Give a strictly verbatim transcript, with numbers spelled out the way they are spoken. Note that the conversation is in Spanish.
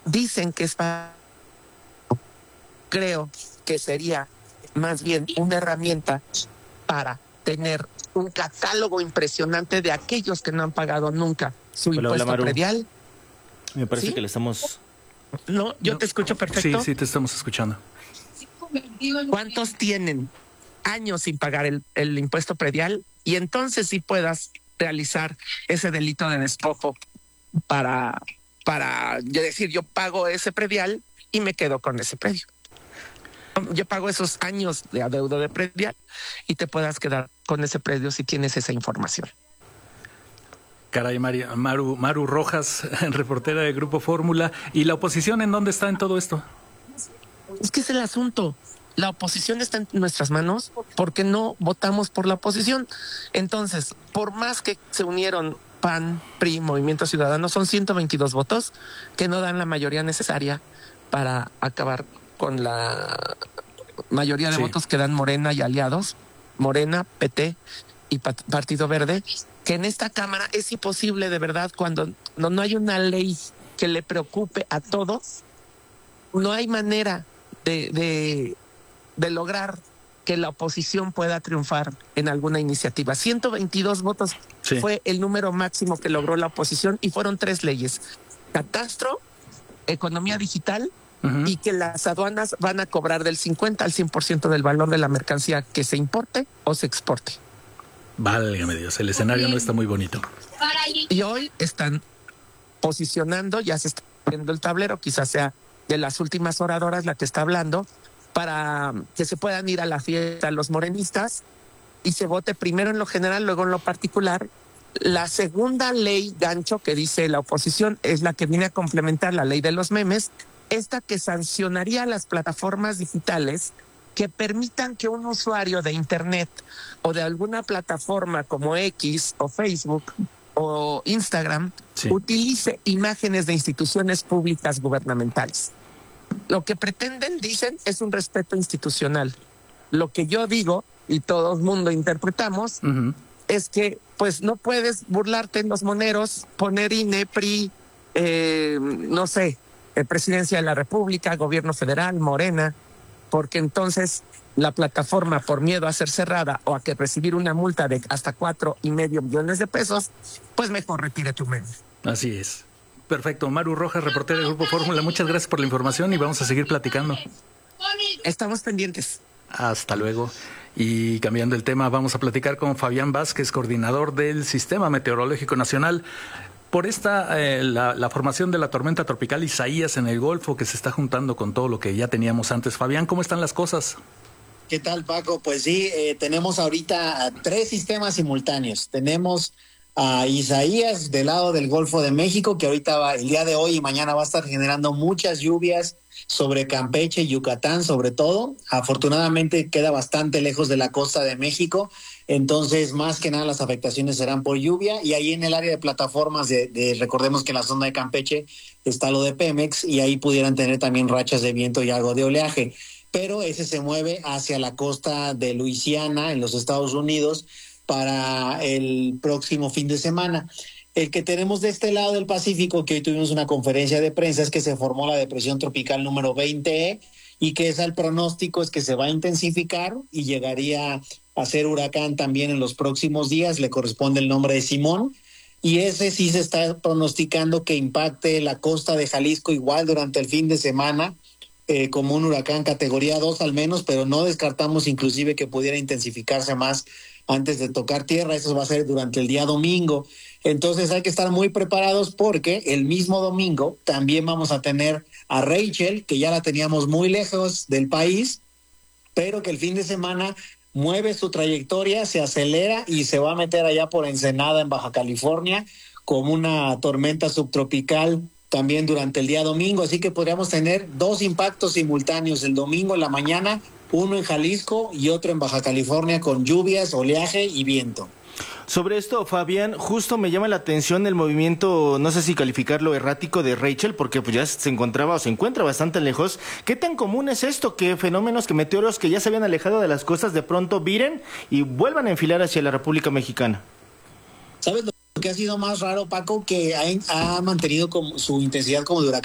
dicen que es para... Creo que sería más bien una herramienta para tener un catálogo impresionante de aquellos que no han pagado nunca su Hola, impuesto hola, predial. Me parece ¿Sí? que le estamos... No, yo No. te escucho perfecto. Sí, sí, te estamos escuchando. ¿Cuántos tienen años sin pagar el, el impuesto predial? Y entonces sí puedas realizar ese delito de despojo para, para yo decir, yo pago ese predial y me quedo con ese predio. Yo pago esos años de adeudo de predial y te puedas quedar con ese predio si tienes esa información. Caray, María, Maru, Maru Rojas, reportera de Grupo Fórmula. ¿Y la oposición en dónde está en todo esto? Es que es el asunto. La oposición está en nuestras manos porque no votamos por la oposición. Entonces, por más que se unieron P A N, P R I, Movimiento Ciudadano, son ciento veintidós votos que no dan la mayoría necesaria para acabar con la mayoría de Sí. votos que dan Morena y aliados, Morena, P T y Partido Verde, que en esta Cámara es imposible de verdad cuando no, no hay una ley que le preocupe a todos, no hay manera de, de, de lograr que la oposición pueda triunfar en alguna iniciativa. ciento veintidós votos Sí. fue el número máximo que logró la oposición y fueron tres leyes: catastro, economía digital, Uh-huh. y que las aduanas van a cobrar del cincuenta al cien por ciento del valor de la mercancía que se importe o se exporte. Válgame Dios, el escenario no está muy bonito. Y hoy están posicionando, ya se está viendo el tablero, quizás sea de las últimas oradoras la que está hablando, para que se puedan ir a la fiesta los morenistas y se vote primero en lo general, luego en lo particular. La segunda ley gancho que dice la oposición es la que viene a complementar la ley de los memes, esta que sancionaría a las plataformas digitales que permitan que un usuario de Internet o de alguna plataforma como X o Facebook o Instagram Sí. utilice imágenes de instituciones públicas gubernamentales. Lo que pretenden, dicen, es un respeto institucional. Lo que yo digo, y todo el mundo interpretamos, Uh-huh. es que pues no puedes burlarte en los moneros, poner I N E, P R I, eh, no sé, eh, Presidencia de la República, Gobierno Federal, Morena, porque entonces la plataforma, por miedo a ser cerrada o a que recibir una multa de hasta cuatro y medio millones de pesos, pues mejor retire tu meme. Así es. Perfecto. Maru Rojas, reportera del Grupo Fórmula, muchas gracias por la información y vamos a seguir platicando. Estamos pendientes. Hasta luego. Y cambiando el tema, vamos a platicar con Fabián Vázquez, coordinador del Sistema Meteorológico Nacional, por esta eh, la, la formación de la tormenta tropical Isaías en el Golfo, que se está juntando con todo lo que ya teníamos antes. Fabián, ¿cómo están las cosas? ¿Qué tal, Paco? Pues sí, eh, tenemos ahorita tres sistemas simultáneos. Tenemos a Isaías del lado del Golfo de México, que ahorita va, el día de hoy y mañana va a estar generando muchas lluvias sobre Campeche, Yucatán sobre todo. Afortunadamente queda bastante lejos de la costa de México, entonces más que nada las afectaciones serán por lluvia. Y ahí en el área de plataformas, de, de recordemos que en la zona de Campeche está lo de Pemex y ahí pudieran tener también rachas de viento y algo de oleaje. Pero ese se mueve hacia la costa de Luisiana, en los Estados Unidos, para el próximo fin de semana. El que tenemos de este lado del Pacífico, que hoy tuvimos una conferencia de prensa, es que se formó la depresión tropical número veinte E y que ese el pronóstico es que se va a intensificar y llegaría a ser huracán también en los próximos días. Le corresponde el nombre de Simón. Y ese sí se está pronosticando que impacte la costa de Jalisco igual durante el fin de semana, eh, como un huracán categoría dos al menos, pero no descartamos inclusive que pudiera intensificarse más antes de tocar tierra. Eso va a ser durante el día domingo. Entonces hay que estar muy preparados porque el mismo domingo también vamos a tener a Rachel, que ya la teníamos muy lejos del país, pero que el fin de semana mueve su trayectoria, se acelera y se va a meter allá por Ensenada, en Baja California, como una tormenta subtropical también durante el día domingo. Así que podríamos tener dos impactos simultáneos el domingo en la mañana, uno en Jalisco y otro en Baja California, con lluvias, oleaje y viento. Sobre esto, Fabián, justo me llama la atención el movimiento, no sé si calificarlo errático, de Rachel, porque pues ya se encontraba o se encuentra bastante lejos. ¿Qué tan común es esto? Que fenómenos, que meteoros que ya se habían alejado de las costas de pronto viren y vuelvan a enfilar hacia la República Mexicana. ¿Sabes lo que ha sido más raro, Paco? Que ha, ha mantenido como su intensidad como de huracán